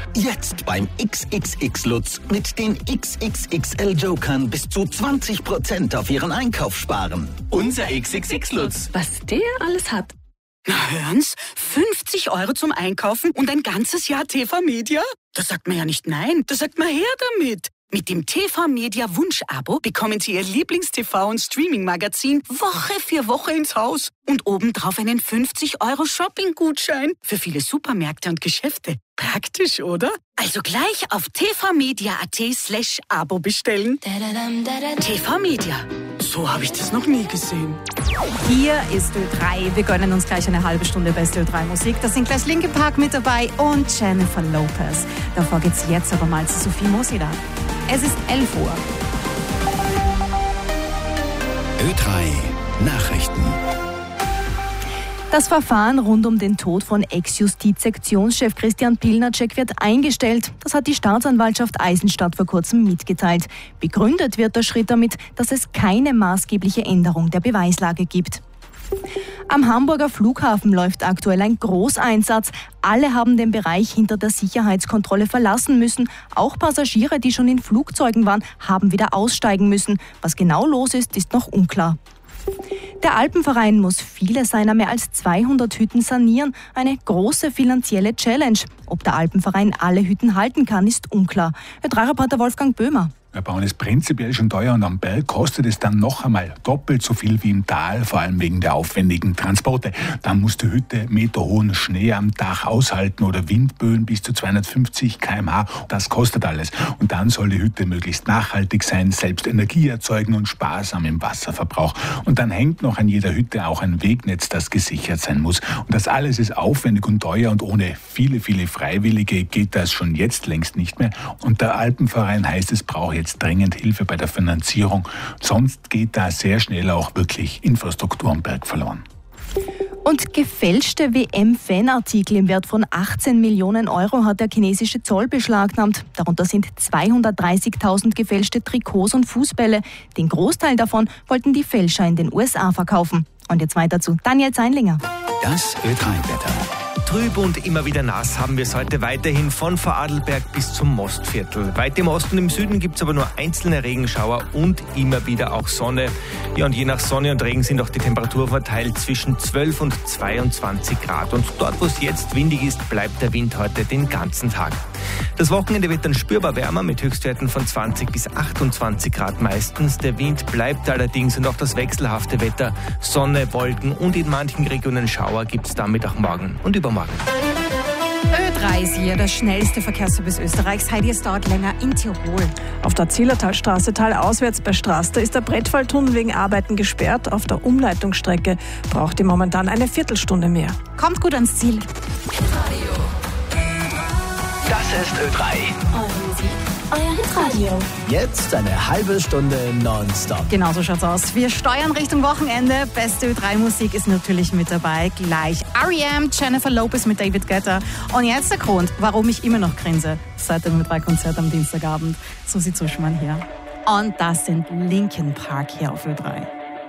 Jetzt beim XXX Lutz mit den XXXL Jokern bis zu 20% auf Ihren Einkauf sparen. Unser XXX Lutz. Was der alles hat. Na hören's, 50 € zum Einkaufen und ein ganzes Jahr TV Media? Da sagt man ja nicht nein, da sagt man her damit. Mit dem TV Media Wunsch-Abo bekommen Sie Ihr Lieblings-TV- und Streaming-Magazin Woche für Woche ins Haus. Und obendrauf einen 50 € Shopping-Gutschein für viele Supermärkte und Geschäfte. Praktisch, oder? Also gleich auf tvmedia.at/Abo bestellen. TV Media. So habe ich das noch nie gesehen. Hier ist Ö3. Wir gönnen uns gleich eine halbe Stunde beste Ö3-Musik. Da sind gleich Linkin Park mit dabei und Jennifer Lopez. Davor geht's jetzt aber mal zu Sophie Mosida. Es ist 11 Uhr. Ö3 Nachrichten. Das Verfahren rund um den Tod von Ex-Justizsektionschef Christian Pilnacek wird eingestellt. Das hat die Staatsanwaltschaft Eisenstadt vor kurzem mitgeteilt. Begründet wird der Schritt damit, dass es keine maßgebliche Änderung der Beweislage gibt. Am Hamburger Flughafen läuft aktuell ein Großeinsatz. Alle haben den Bereich hinter der Sicherheitskontrolle verlassen müssen. Auch Passagiere, die schon in Flugzeugen waren, haben wieder aussteigen müssen. Was genau los ist, ist noch unklar. Der Alpenverein muss viele seiner mehr als 200 Hütten sanieren. Eine große finanzielle Challenge. Ob der Alpenverein alle Hütten halten kann, ist unklar. Ö3-Reporter Wolfgang Böhmer. Der Bauen ist prinzipiell schon teuer und am Berg kostet es dann noch einmal doppelt so viel wie im Tal, vor allem wegen der aufwendigen Transporte. Dann muss die Hütte meterhohen Schnee am Dach aushalten oder Windböen bis zu 250 km/h. Das kostet alles. Und dann soll die Hütte möglichst nachhaltig sein, selbst Energie erzeugen und sparsam im Wasserverbrauch. Und dann hängt noch an jeder Hütte auch ein Wegnetz, das gesichert sein muss. Und das alles ist aufwendig und teuer und ohne viele, viele Freiwillige geht das schon jetzt längst nicht mehr. Und der Alpenverein heißt, es braucht jetzt dringend Hilfe bei der Finanzierung. Sonst geht da sehr schnell auch wirklich Infrastruktur am Berg verloren. Und gefälschte WM-Fanartikel im Wert von 18 Millionen € hat der chinesische Zoll beschlagnahmt. Darunter sind 230.000 gefälschte Trikots und Fußbälle. Den Großteil davon wollten die Fälscher in den USA verkaufen. Und jetzt weiter zu Daniel Zeinlinger. Das Ö3-Wetter. Trüb und immer wieder nass haben wir es heute weiterhin von Vorarlberg bis zum Mostviertel. Weit im Osten und im Süden gibt es aber nur einzelne Regenschauer und immer wieder auch Sonne. Ja, und je nach Sonne und Regen sind auch die Temperaturen verteilt zwischen 12 und 22 Grad. Und dort, wo es jetzt windig ist, bleibt der Wind heute den ganzen Tag. Das Wochenende wird dann spürbar wärmer mit Höchstwerten von 20 bis 28 Grad meistens. Der Wind bleibt allerdings und auch das wechselhafte Wetter, Sonne, Wolken und in manchen Regionen Schauer gibt es damit auch morgen und übermorgen. Ö3 ist hier, der schnellste Verkehrsservice Österreichs. Heidi, es dauert länger in Tirol. Auf der Zillertalstraße talauswärts bei Straße ist der Brettfalltunnel wegen Arbeiten gesperrt. Auf der Umleitungsstrecke braucht ihr momentan eine Viertelstunde mehr. Kommt gut ans Ziel. Das ist Ö3. Euer Hitradio. Jetzt eine halbe Stunde nonstop. Genau so schaut's aus. Wir steuern Richtung Wochenende. Beste Ö3-Musik ist natürlich mit dabei. Gleich R.E.M., Jennifer Lopez mit David Guetta. Und jetzt der Grund, warum ich immer noch grinse. Seit dem Ö3-Konzert am Dienstagabend. Susi Zuschmann hier. Und das sind Linkin Park hier auf Ö3.